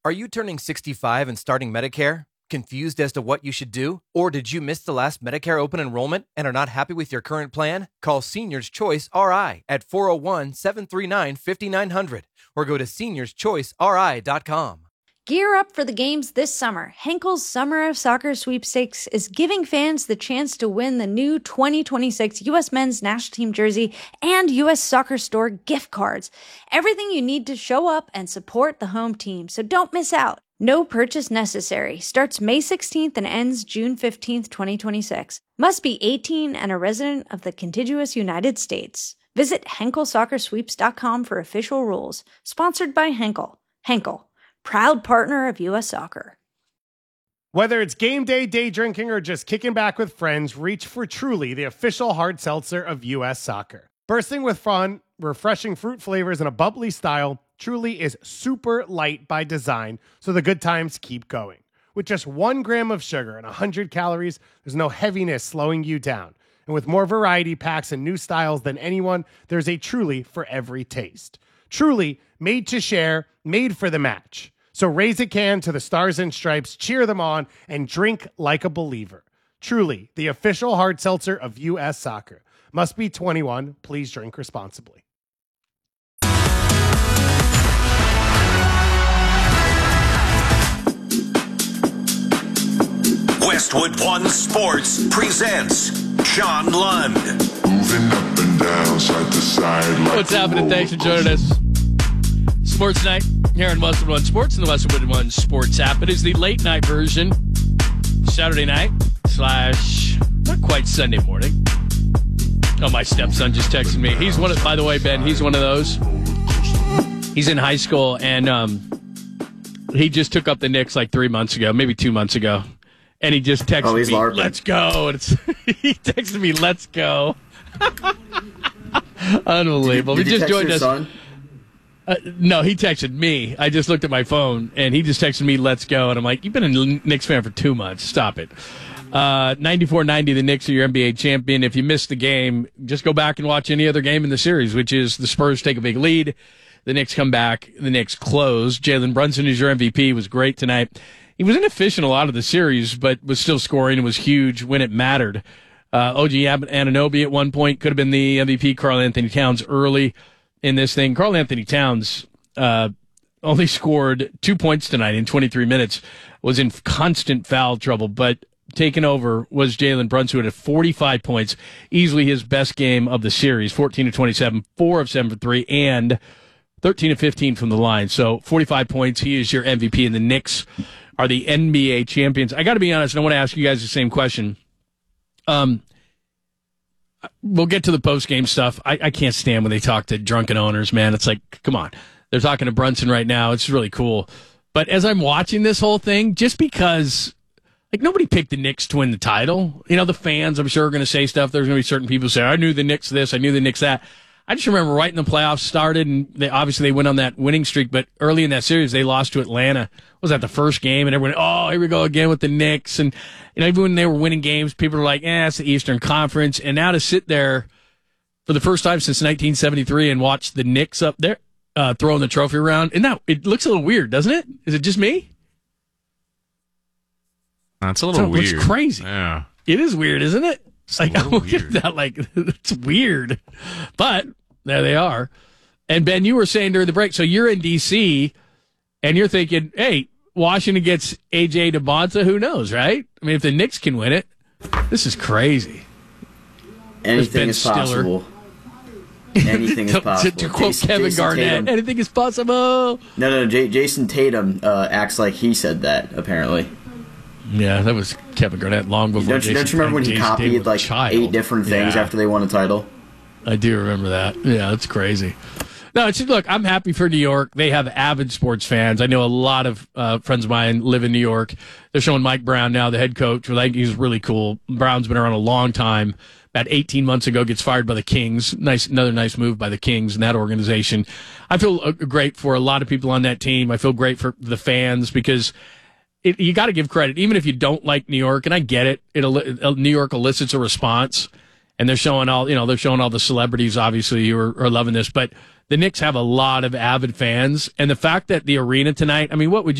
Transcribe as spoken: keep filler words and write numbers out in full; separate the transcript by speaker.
Speaker 1: Are you turning sixty-five and starting Medicare? Confused as to what you should do? Or did you miss the last Medicare open enrollment and are not happy with your current plan? Call Seniors Choice R I at four oh one, seven three nine, five nine zero zero or go to seniors choice r i dot com.
Speaker 2: Gear up for the games this summer. Henkel's Summer of Soccer Sweepstakes is giving fans the chance to win the new twenty twenty-six U S Men's National Team jersey and U S Soccer Store gift cards. Everything you need to show up and support the home team, so don't miss out. No purchase necessary. Starts May sixteenth and ends June fifteenth, twenty twenty-six. Must be eighteen and a resident of the contiguous United States. Visit henkel soccer sweeps dot com for official rules. Sponsored by Henkel. Henkel, proud partner of U S Soccer.
Speaker 3: Whether it's game day, day drinking, or just kicking back with friends, reach for Truly, the official hard seltzer of U S Soccer. Bursting with fun, refreshing fruit flavors, and a bubbly style, Truly is super light by design, so the good times keep going. With just one gram of sugar and one hundred calories, there's no heaviness slowing you down. And with more variety packs and new styles than anyone, there's a Truly for every taste. Truly, made to share, made for the match. So raise a can to the Stars and Stripes, cheer them on, and drink like a believer. Truly, the official hard seltzer of U S Soccer. Must be twenty-one. Please drink responsibly.
Speaker 4: Westwood One Sports presents Sean Lund.
Speaker 5: Moving up and down, side to side. Like
Speaker 6: What's happening? Thanks for joining us. Sports Night here in Westwood One Sports and the Westwood One Sports app. It is the late night version, Saturday night slash not quite Sunday morning. Oh, my stepson just texted me. He's one of, by the way, Ben, he's one of those. He's in high school, and um, he just took up the Knicks like three months ago, maybe two months ago. And he just texted
Speaker 7: oh, he's
Speaker 6: me,
Speaker 7: LARPing.
Speaker 6: let's go. And it's, he texted me, let's go. Unbelievable.
Speaker 7: Did, did
Speaker 6: he just
Speaker 7: you text
Speaker 6: joined
Speaker 7: your
Speaker 6: us.
Speaker 7: Son?
Speaker 6: Uh, no, he texted me. I just looked at my phone, and he just texted me, let's go. And I'm like, you've been a Knicks fan for two months. Stop it. Uh, ninety-four ninety, the Knicks are your N B A champion. If you missed the game, just go back and watch any other game in the series, which is the Spurs take a big lead. The Knicks come back. The Knicks close. Jalen Brunson is your M V P. He was great tonight. He was inefficient a lot of the series, but was still scoring and was huge when it mattered. Uh, O G Anunoby at one point could have been the M V P. Karl Anthony Towns early in this thing. Karl Anthony Towns uh, only scored two points tonight in twenty-three minutes, was in constant foul trouble, but taken over was Jalen Brunson, who had forty-five points, easily his best game of the series, fourteen of twenty-seven, four of seven for three, and thirteen of fifteen from the line. So forty-five points. He is your M V P, and the Knicks are the N B A champions. I got to be honest, and I want to ask you guys the same question. Um, we'll get to the post-game stuff. I, I can't stand when they talk to drunken owners, man. It's like, come on. They're talking to Brunson right now. It's really cool. But as I'm watching this whole thing, just because, like, nobody picked the Knicks to win the title. You know, the fans, I'm sure, are going to say stuff. There's going to be certain people who say, I knew the Knicks this, I knew the Knicks that. I just remember right when the playoffs started, and they obviously they went on that winning streak, but early in that series, they lost to Atlanta. Was that the first game? And everyone, oh, here we go again with the Knicks. And, you know, even when they were winning games, people were like, eh, it's the Eastern Conference. And now to sit there for the first time since nineteen seventy-three and watch the Knicks up there uh, throwing the trophy around, and that it looks a little weird, doesn't it? Is it just me?
Speaker 8: That's a little
Speaker 6: so,
Speaker 8: weird.
Speaker 6: It's crazy.
Speaker 8: Yeah.
Speaker 6: It is weird, isn't it?
Speaker 8: It's
Speaker 6: like,
Speaker 8: a
Speaker 6: I
Speaker 8: little
Speaker 6: look at
Speaker 8: weird.
Speaker 6: that like, it's weird. But there they are. And, Ben, you were saying during the break, so you're in D C, and you're thinking, hey, Washington gets A J DeBonta, who knows, right? I mean, if the Knicks can win it, this is crazy.
Speaker 7: Anything is possible. Anything is
Speaker 6: to,
Speaker 7: possible.
Speaker 6: to, to quote
Speaker 7: Jason,
Speaker 6: Kevin
Speaker 7: Jason
Speaker 6: Garnett,
Speaker 7: Tatum.
Speaker 6: anything is possible.
Speaker 7: No, no, J- Jason Tatum uh, acts like he said that, apparently.
Speaker 6: Yeah, that was Kevin Garnett long before
Speaker 7: Don't you,
Speaker 6: Jason
Speaker 7: don't you remember when he
Speaker 6: Jason Tatum
Speaker 7: copied
Speaker 6: was a
Speaker 7: like
Speaker 6: child.
Speaker 7: eight different things
Speaker 6: Yeah.
Speaker 7: after they won a title?
Speaker 6: I do remember that. Yeah, that's crazy. No, it's look, I'm happy for New York. They have avid sports fans. I know a lot of uh, friends of mine live in New York. They're showing Mike Brown now, the head coach. I think he's really cool. Brown's been around a long time. About eighteen months ago, gets fired by the Kings. Nice, another nice move by the Kings and that organization. I feel uh, great for a lot of people on that team. I feel great for the fans because it, you got to give credit, even if you don't like New York. And I get it. It New York elicits a response, and they're showing all you know. They're showing all the celebrities, obviously, who are, are loving this. But the Knicks have a lot of avid fans, and the fact that the arena tonight. I mean, what would you